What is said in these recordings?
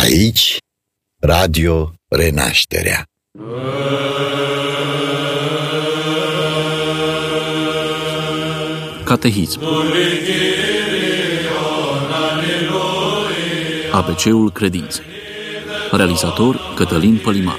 Aici, Radio Renașterea. Catehism. ABC-ul credinței. Realizator Cătălin Pălimar.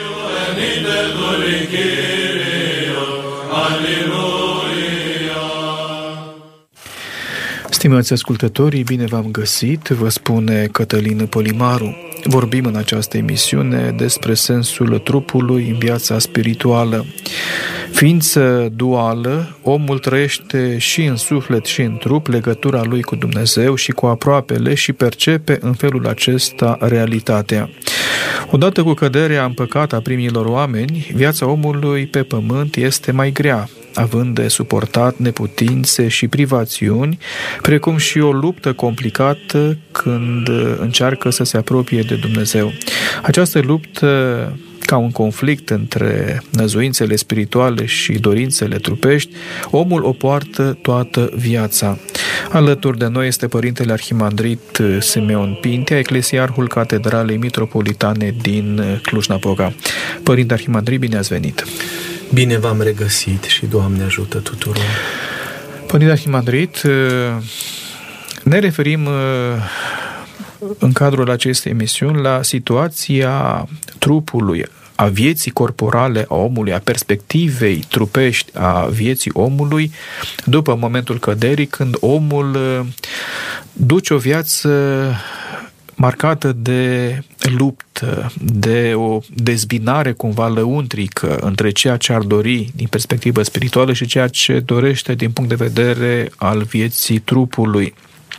Stimați ascultătorii, bine v-am găsit, vă spune Cătălin Pălimaru. Vorbim în această emisiune despre sensul trupului în viața spirituală. Ființă duală, omul trăiește și în suflet și în trup legătura lui cu Dumnezeu și cu aproapele și percepe în felul acesta realitatea. Odată cu căderea în păcat a primilor oameni, viața omului pe pământ este mai grea, având de suportat neputințe și privațiuni, precum și o luptă complicată când încearcă să se apropie de Dumnezeu. Această luptă, ca un conflict între năzuințele spirituale și dorințele trupești, omul o poartă toată viața. Alături de noi este Părintele Arhimandrit Simeon Pintea, eclesiarhul Catedralei Mitropolitane din Cluj-Napoca. Părinte Arhimandrit, bine ați venit! Bine v-am regăsit și Doamne ajută tuturor! Părinte Arhimandrit, ne referim în cadrul acestei emisiuni la situația trupului, a vieții corporale a omului, a perspectivei trupești a vieții omului după momentul căderii, când omul duce o viață marcată de luptă, de o dezbinare cumva lăuntrică între ceea ce ar dori din perspectivă spirituală și ceea ce dorește din punct de vedere al vieții trupului.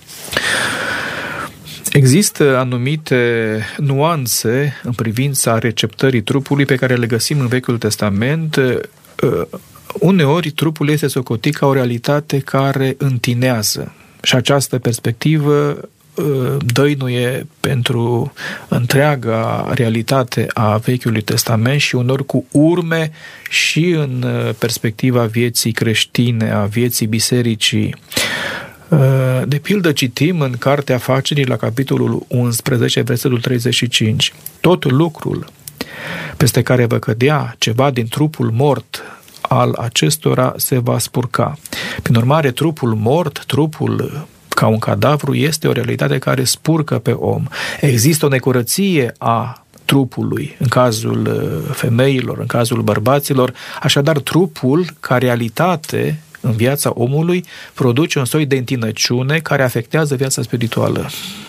Există anumite nuanțe în privința receptării trupului pe care le găsim în Vechiul Testament. Uneori trupul este socotit ca o realitate care întinează și această perspectivă dăinuie pentru întreaga realitate a Vechiului Testament și uneori cu urme și în perspectiva vieții creștine, a vieții bisericii. De pildă citim în Cartea Afacerii la capitolul 11, versetul 35. Tot lucrul peste care vă cădea ceva din trupul mort al acestora se va spurca. Prin urmare, trupul mort, trupul ca un cadavru, este o realitate care spurcă pe om. Există o necurăție a trupului, în cazul femeilor, în cazul bărbaților, așadar trupul, ca realitate în viața omului, produce un soi de întinăciune care afectează viața spirituală.